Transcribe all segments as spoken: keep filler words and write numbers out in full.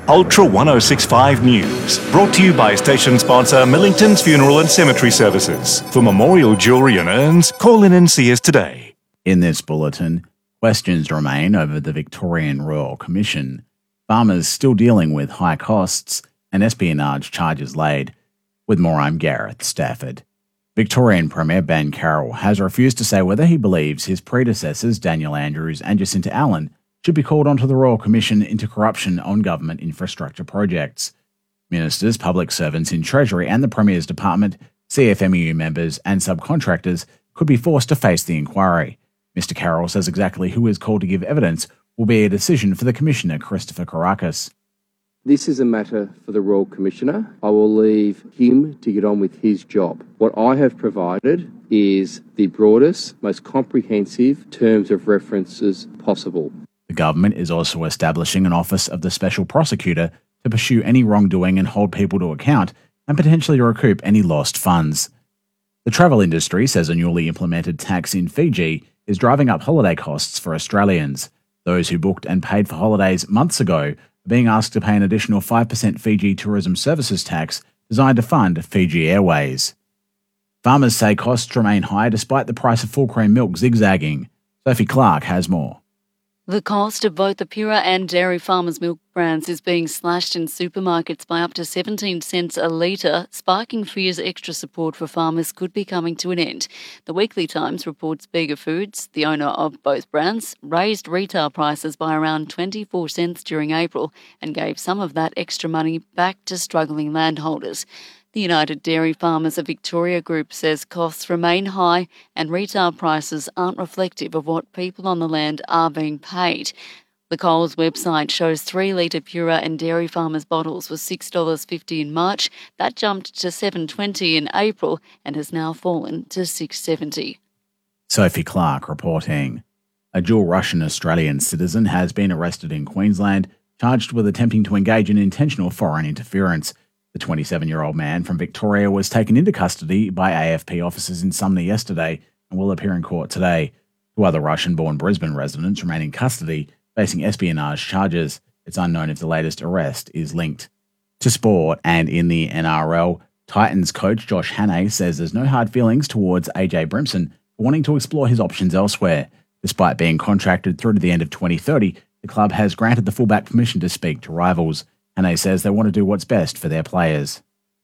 Ultra one oh six point five News, brought to you by station sponsor Millington's Funeral and Cemetery Services. For memorial jewellery and urns, call in and see us today. In this bulletin, questions remain over the Victorian Royal Commission, farmers still dealing with high costs, and espionage charges laid. With more, I'm Gareth Stafford. Victorian Premier Ben Carroll has refused to say whether he believes his predecessors, Daniel Andrews and Jacinta Allen, should be called onto the Royal Commission into corruption on government infrastructure projects. Ministers, public servants in Treasury and the Premier's Department, C F M E U members and subcontractors could be forced to face the inquiry. Mister Carroll says exactly who is called to give evidence will be a decision for the Commissioner, Christopher Kourakis. This is a matter for the Royal Commissioner. I will leave him to get on with his job. What I have provided is the broadest, most comprehensive terms of references possible. The government is also establishing an Office of the Special Prosecutor to pursue any wrongdoing and hold people to account and potentially recoup any lost funds. The travel industry says a newly implemented tax in Fiji is driving up holiday costs for Australians. Those who booked and paid for holidays months ago are being asked to pay an additional five percent Fiji Tourism Services tax designed to fund Fiji Airways. Farmers say costs remain high despite the price of full cream milk zigzagging. Sophie Clark has more. The cost of both the Pura and Dairy Farmers milk brands is being slashed in supermarkets by up to seventeen cents a litre, sparking fears extra support for farmers could be coming to an end. The Weekly Times reports Bega Foods, the owner of both brands, raised retail prices by around twenty-four cents during April and gave some of that extra money back to struggling landholders. The United Dairy Farmers of Victoria group says costs remain high and retail prices aren't reflective of what people on the land are being paid. The Coles website shows three litre Pura and Dairy Farmers bottles was six dollars fifty in March. That jumped to seven dollars twenty in April and has now fallen to six dollars seventy. Sophie Clark reporting. A dual Russian-Australian citizen has been arrested in Queensland, charged with attempting to engage in intentional foreign interference. The twenty-seven-year-old man from Victoria was taken into custody by A F P officers in Sumner yesterday and will appear in court today. Two other Russian-born Brisbane residents remain in custody, facing espionage charges. It's unknown if the latest arrest is linked. To sport, and in the N R L, Titans coach Josh Hannay says there's no hard feelings towards A J Brimson for wanting to explore his options elsewhere. Despite being contracted through to the end of twenty thirty, the club has granted the fullback permission to speak to rivals. Hannay says they want to do what's best for their players.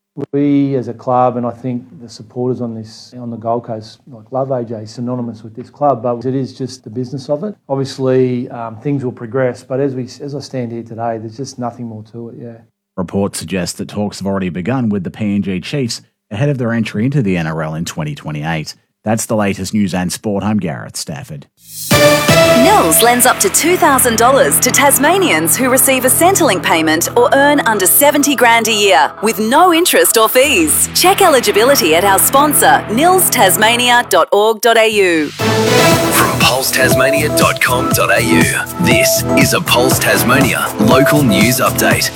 We as a club, and I think the supporters on this on the Gold Coast, like love A J, synonymous with this club, but it is just the business of it. Obviously, um, things will progress, but as we as I stand here today, there's just nothing more to it. Yeah. Reports suggest that talks have already begun with the P N G Chiefs ahead of their entry into the N R L in twenty twenty-eight. That's the latest news and sport. I'm Gareth Stafford. Nils lends up to two thousand dollars to Tasmanians who receive a Centrelink payment or earn under seventy grand a year with no interest or fees. Check eligibility at our sponsor, nils tasmania dot org dot a u. From pulse tasmania dot com dot a u, this is a Pulse Tasmania local news update.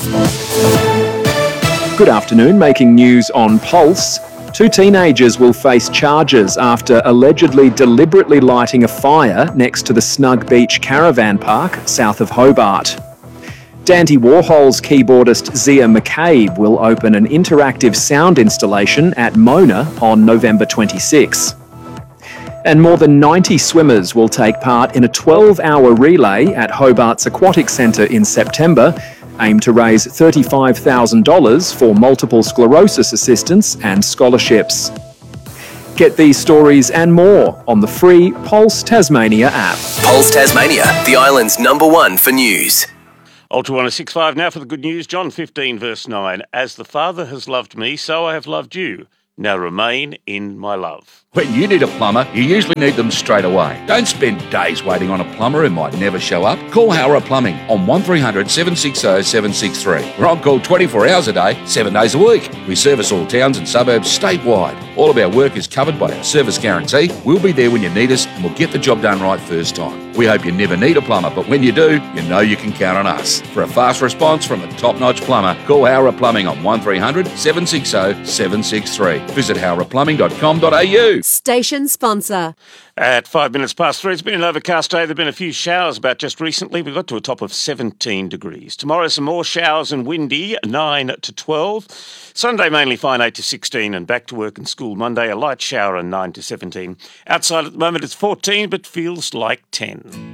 Good afternoon, making news on Pulse. Two teenagers will face charges after allegedly deliberately lighting a fire next to the Snug Beach Caravan Park south of Hobart. Dandy Warhol's keyboardist Zia McCabe will open an interactive sound installation at Mona on November twenty-sixth. And more than ninety swimmers will take part in a twelve-hour relay at Hobart's Aquatic Centre in September, aimed to raise thirty-five thousand dollars for multiple sclerosis assistance and scholarships. Get these stories and more on the free Pulse Tasmania app. Pulse Tasmania, the island's number one for news. Ultra one oh six point five now for the good news. John fifteen verse nine. As the Father has loved me, so I have loved you. Now remain in my love. When you need a plumber, you usually need them straight away. Don't spend days waiting on a plumber who might never show up. Call Howrah Plumbing on one three hundred seven six zero seven six three. We're on call twenty-four hours a day, seven days a week. We service all towns and suburbs statewide. All of our work is covered by our service guarantee. We'll be there when you need us and we'll get the job done right first time. We hope you never need a plumber, but when you do, you know you can count on us. For a fast response from a top-notch plumber, call Howrah Plumbing on one three hundred seven six zero seven six three. Visit howrah plumbing dot com dot a u. Station sponsor. At five minutes past three, it's been an overcast day. There have been a few showers about just recently. We got to a top of seventeen degrees. Tomorrow, some more showers and windy, nine to twelve. Sunday, mainly fine, eight to sixteen, and back to work and school Monday, a light shower and nine to seventeen. Outside at the moment, it's fourteen, but feels like ten.